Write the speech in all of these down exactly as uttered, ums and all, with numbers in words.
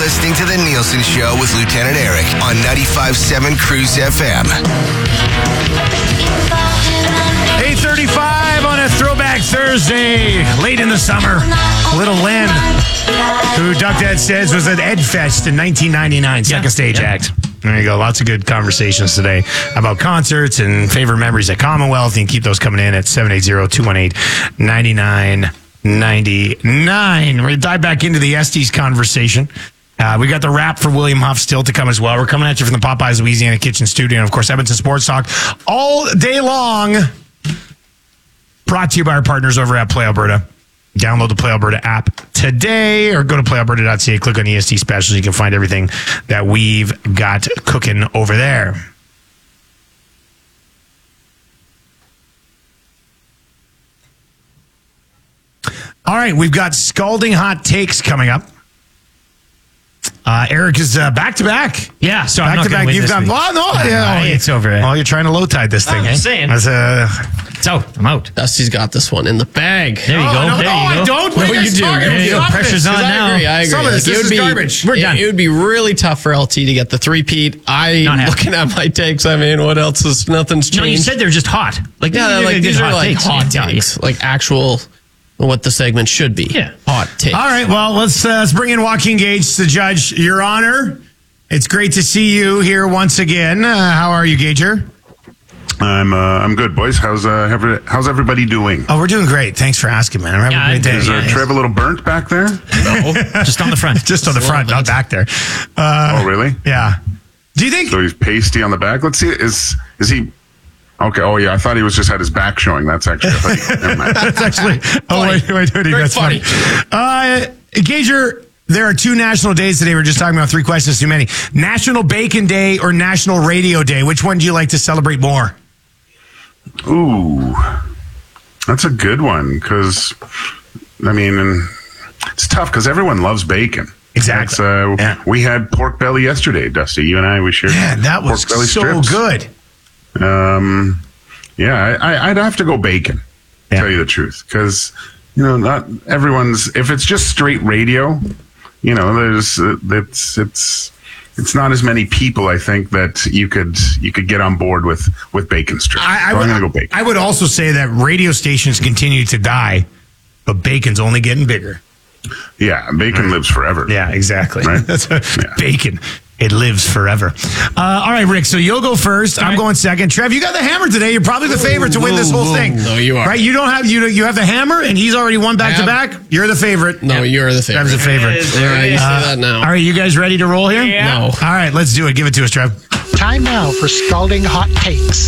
listening to The Nielsen Show with Lieutenant Eric on ninety-five point seven Cruise F M. eight thirty-five on a Throwback Thursday, late in the summer. Little Lynn, who Duck Dad says was at Ed Fest in nineteen ninety-nine, Second Yeah, Stage yeah. Act. There you go. Lots of good conversations today about concerts and favorite memories at Commonwealth. You can keep those coming in at seven eight zero, two one eight, nine nine nine nine. We're going to dive back into the Estes conversation. Uh, we got the wrap for William Huff still to come as well. We're coming at you from the Popeyes Louisiana Kitchen Studio. And, of course, Edmonton Sports Talk all day long. Brought to you by our partners over at Play Alberta. Download the Play Alberta app today or go to play alberta dot c a. Click on E S T Specials. You can find everything that we've got cooking over there. All right, we've got scalding hot takes coming up. Uh, Eric is uh, back to back. Yeah, so I'm Back not to gonna back. win You've this gone. week. Oh, no, Yeah, yeah, oh, it's over. Oh, you're trying to low tide this thing. I'm eh? saying. That's a. It's out. I'm out. Dusty's got this one in the bag. There you Oh, go. no, there no, you go. I don't. No, Wait, you it's do. not gonna There you be go. like Pressure's this. on 'Cause I now. agree. I agree. Some of this- Like, this it would is be garbage. We're it- done. It would be really tough for L T to get the three-peat. I Not happening. looking at my takes. I mean, what else is nothing's changed? No, you said they're just hot. Like, yeah, these are like good these are hot like takes. hot Yeah, yeah. takes, like actual what the segment should be. Yeah. hot takes. All right, well, let's, uh, let's bring in Joaquin Gage, the judge. Your Honor, it's great to see you here once again. Uh, how are you, Gager? I'm uh, I'm good, boys. How's uh every, how's everybody doing? Oh, we're doing great. Thanks for asking, man. I'm having Yeah, a great day. Is uh, yeah. Trev a little burnt back there? Just on the front. Just on the Just a front, little not bit. back there. Uh, Oh, really? yeah. Do you think? So he's pasty on the back. Let's see. Is is he? Okay. Oh, yeah. I thought he was just had his back showing. That's actually. I thought he, never mind. That's actually. Oh, wait, wait, wait. wait Very that's funny. funny. Uh, Gager, there are two national days today. We're just talking about three questions too many. National Bacon Day or National Radio Day? Which one do you like to celebrate more? Ooh, that's a good one. Because I mean, and it's tough because everyone loves bacon. Exactly. That's, uh, Yeah. We had pork belly yesterday, Dusty. You and I, we shared. Yeah, that was pork belly so strips. good. Um, yeah, I, I, I'd have to go bacon. Yeah. Tell you the truth, because you know, not everyone's. If it's just straight radio, you know, there's uh, it's it's it's not as many people. I think that you could you could get on board with with bacon strips. I, I so would, I'm gonna go bacon. I would also say that radio stations continue to die, but bacon's only getting bigger. yeah, bacon lives forever. Yeah, exactly. Right? That's a, Yeah. bacon. It lives forever. Uh, all right, Rick. So you'll go first. I'm right. going second. Trev, you got the hammer today. You're probably the favorite to win this whole whoa. thing. No, you are. Right? You don't have you. You have the hammer, and he's already won back to have- back. You're the favorite. No, you're the favorite. Trev's the favorite. All right, you say that now. All right, you guys ready to roll here? Yeah. No. All right, let's do it. Give it to us, Trev. Time now for scalding hot takes.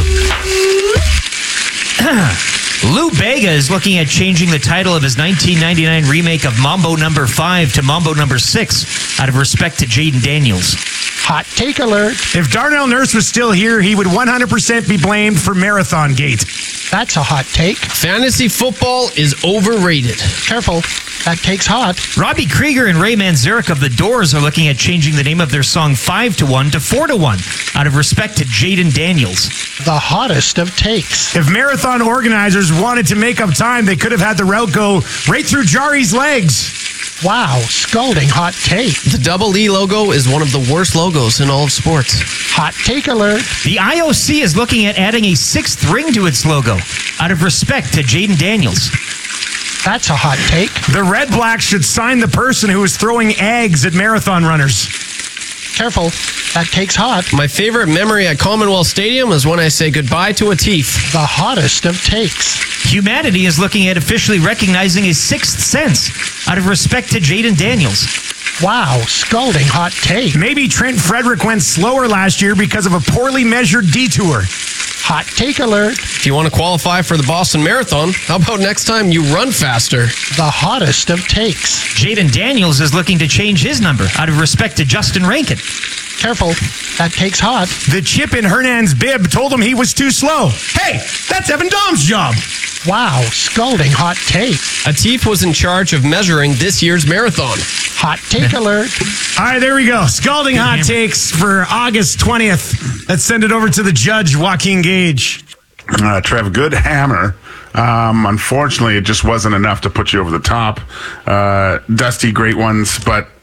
Lou Bega is looking at changing the title of his nineteen ninety-nine remake of Mambo Number Five to Mambo Number Six out of respect to Jaden Daniels. Hot take alert. If Darnell Nurse was still here, he would one hundred percent be blamed for Marathon Gate. That's a hot take. Fantasy football is overrated. Careful. That take's hot. Robbie Krieger and Ray Manzarek of The Doors are looking at changing the name of their song Five to One to Four to One out of respect to Jaden Daniels. The hottest of takes. If marathon organizers wanted to make up time, they could have had the route go right through Jari's legs. Wow, scalding hot take. The double E logo is one of the worst logos in all of sports. Hot take alert. The I O C is looking at adding a sixth ring to its logo out of respect to Jaden Daniels. That's a hot take. The Red Blacks should sign the person who was throwing eggs at marathon runners. Careful. That take's hot. My favorite memory at Commonwealth Stadium is when I say goodbye to a teeth. The hottest of takes. Humanity is looking at officially recognizing a sixth sense out of respect to Jaden Daniels. Wow, scalding hot take. Maybe Trent Frederick went slower last year because of a poorly measured detour. Hot take alert. If you want to qualify for the Boston Marathon, how about next time you run faster? The hottest of takes. Jaden Daniels is looking to change his number out of respect to Justin Rankin. Careful. That take's hot. The chip in Hernan's bib told him he was too slow. Hey, that's Evan Dom's job. Wow, scalding hot take. Atif was in charge of measuring this year's marathon. Hot take alert. All right, there we go. Scalding hot takes for August twentieth. Let's send it over to the judge, Joaquin Gage. Uh, Trev, good hammer. Um, unfortunately, it just wasn't enough to put you over the top. Uh, Dusty, great ones, but